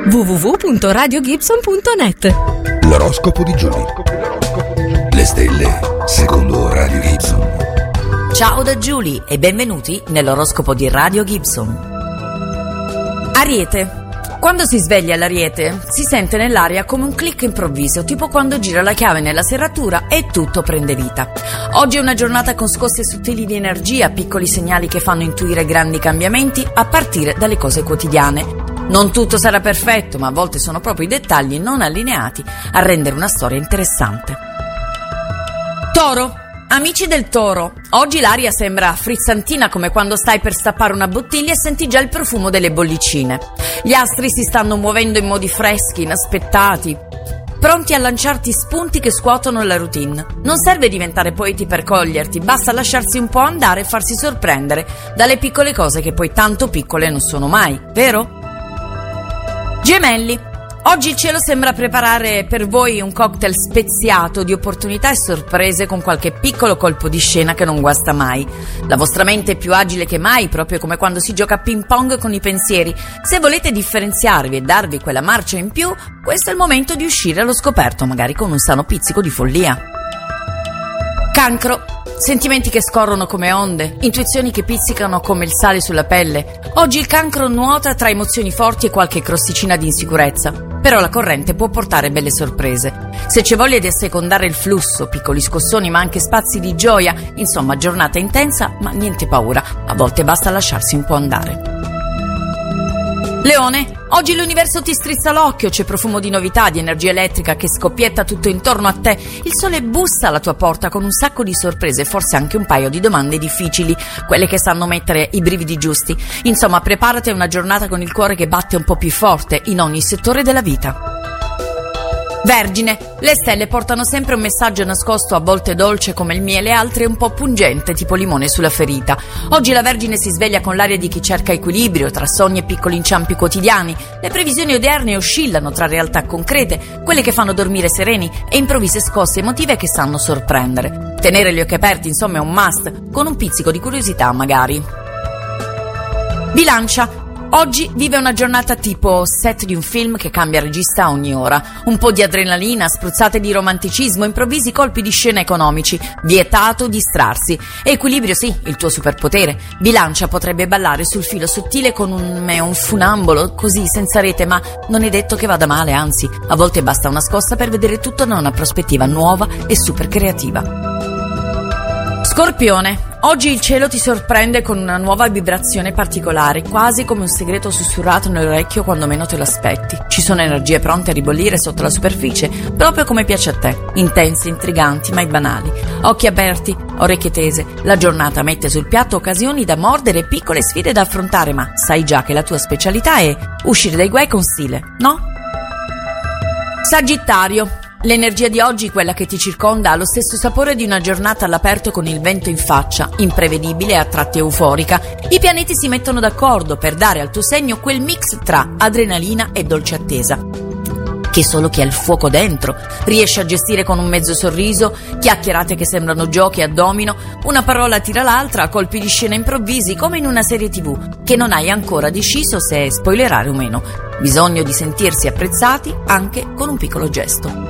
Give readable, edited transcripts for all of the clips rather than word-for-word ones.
www.radiogibson.net. L'oroscopo di Giulia. Le stelle secondo Radio Gibson. Ciao da Giulia e benvenuti nell'oroscopo di Radio Gibson. Ariete. Quando si sveglia l'Ariete si sente nell'aria come un click improvviso, tipo quando gira la chiave nella serratura e tutto prende vita. Oggi è una giornata con scosse sottili di energia, piccoli segnali che fanno intuire grandi cambiamenti a partire dalle cose quotidiane. Non tutto sarà perfetto, ma a volte sono proprio i dettagli non allineati a rendere una storia interessante. Toro. Amici del Toro, oggi l'aria sembra frizzantina come quando stai per stappare una bottiglia e senti già il profumo delle bollicine. Gli astri si stanno muovendo in modi freschi, inaspettati, pronti a lanciarti spunti che scuotono la routine. Non serve diventare poeti per coglierti, basta lasciarsi un po' andare e farsi sorprendere dalle piccole cose che poi tanto piccole non sono mai, vero? Gemelli. Oggi il cielo sembra preparare per voi un cocktail speziato di opportunità e sorprese con qualche piccolo colpo di scena che non guasta mai. La vostra mente è più agile che mai, proprio come quando si gioca a ping pong con i pensieri. Se volete differenziarvi e darvi quella marcia in più, questo è il momento di uscire allo scoperto, magari con un sano pizzico di follia. Cancro. Sentimenti che scorrono come onde, intuizioni che pizzicano come il sale sulla pelle. Oggi il Cancro nuota tra emozioni forti e qualche crosticina di insicurezza, però la corrente può portare belle sorprese. Se c'è voglia di assecondare il flusso, piccoli scossoni ma anche spazi di gioia, insomma giornata intensa ma niente paura, a volte basta lasciarsi un po' andare. Leone. Oggi l'universo ti strizza l'occhio, c'è profumo di novità, di energia elettrica che scoppietta tutto intorno a te. Il sole bussa alla tua porta con un sacco di sorprese e forse anche un paio di domande difficili, quelle che sanno mettere i brividi giusti. Insomma, preparati a una giornata con il cuore che batte un po' più forte in ogni settore della vita. Vergine. Le stelle portano sempre un messaggio nascosto, a volte dolce come il miele, altre un po' pungente, tipo limone sulla ferita. Oggi la Vergine si sveglia con l'aria di chi cerca equilibrio tra sogni e piccoli inciampi quotidiani. Le previsioni odierne oscillano tra realtà concrete, quelle che fanno dormire sereni, e improvvise scosse emotive che sanno sorprendere. Tenere gli occhi aperti, insomma, è un must, con un pizzico di curiosità magari. Bilancia. Oggi vive una giornata tipo set di un film che cambia regista ogni ora. Un po' di adrenalina, spruzzate di romanticismo, improvvisi colpi di scena economici. Vietato distrarsi. Equilibrio sì, il tuo superpotere. Bilancia potrebbe ballare sul filo sottile con un funambolo, così senza rete, ma non è detto che vada male, anzi, a volte basta una scossa per vedere tutto da una prospettiva nuova e super creativa. Scorpione. Oggi il cielo ti sorprende con una nuova vibrazione particolare, quasi come un segreto sussurrato nell'orecchio quando meno te lo aspetti. Ci sono energie pronte a ribollire sotto la superficie, proprio come piace a te, intense, intriganti, mai banali. Occhi aperti, orecchie tese, la giornata mette sul piatto occasioni da mordere e piccole sfide da affrontare, ma sai già che la tua specialità è uscire dai guai con stile, no? Sagittario. L'energia di oggi, quella che ti circonda, ha lo stesso sapore di una giornata all'aperto con il vento in faccia, imprevedibile e a tratti euforica. I pianeti si mettono d'accordo per dare al tuo segno quel mix tra adrenalina e dolce attesa, che solo chi ha il fuoco dentro riesce a gestire con un mezzo sorriso, chiacchierate che sembrano giochi a domino, una parola tira l'altra a colpi di scena improvvisi come in una serie TV, che non hai ancora deciso se spoilerare o meno. Bisogno di sentirsi apprezzati anche con un piccolo gesto.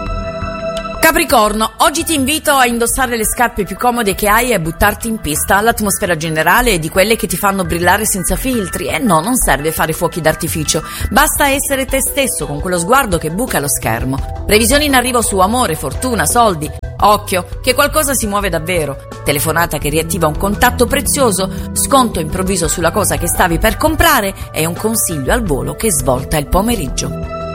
Capricorno, oggi ti invito a indossare le scarpe più comode che hai e a buttarti in pista. L'atmosfera generale è di quelle che ti fanno brillare senza filtri, e no, non serve fare fuochi d'artificio, basta essere te stesso con quello sguardo che buca lo schermo. Previsioni in arrivo su amore, fortuna, soldi. Occhio, che qualcosa si muove davvero. Telefonata che riattiva un contatto prezioso, sconto improvviso sulla cosa che stavi per comprare e un consiglio al volo che svolta il pomeriggio.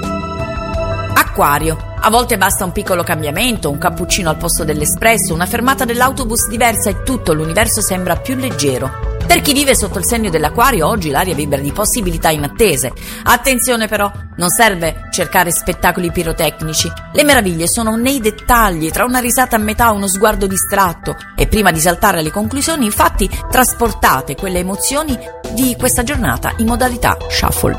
Acquario. A volte basta un piccolo cambiamento, un cappuccino al posto dell'espresso, una fermata dell'autobus diversa e tutto l'universo sembra più leggero. Per chi vive sotto il segno dell'Acquario, oggi l'aria vibra di possibilità inattese. Attenzione però, non serve cercare spettacoli pirotecnici. Le meraviglie sono nei dettagli, tra una risata a metà e uno sguardo distratto. E prima di saltare alle conclusioni, infatti, trasportate quelle emozioni di questa giornata in modalità shuffle.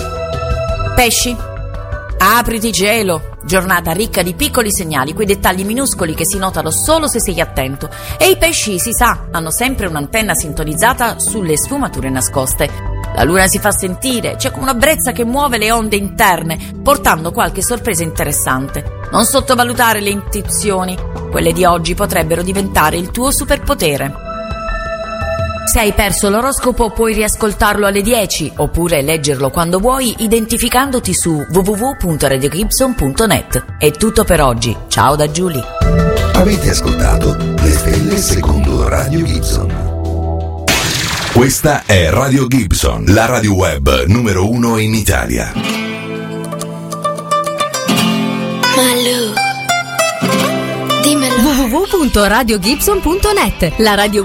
Pesci. Apriti cielo! Giornata ricca di piccoli segnali, quei dettagli minuscoli che si notano solo se sei attento. E i pesci, si sa, hanno sempre un'antenna sintonizzata sulle sfumature nascoste. La luna si fa sentire, c'è come una brezza che muove le onde interne, portando qualche sorpresa interessante. Non sottovalutare le intuizioni, quelle di oggi potrebbero diventare il tuo superpotere. Se hai perso l'oroscopo puoi riascoltarlo alle 10 oppure leggerlo quando vuoi identificandoti su www.radiogibson.net. È tutto per oggi, ciao da Giulia. Avete ascoltato Le Stelle secondo Radio Gibson. Questa è Radio Gibson, la radio web numero 1 in Italia. www.radiogibson.net, la radio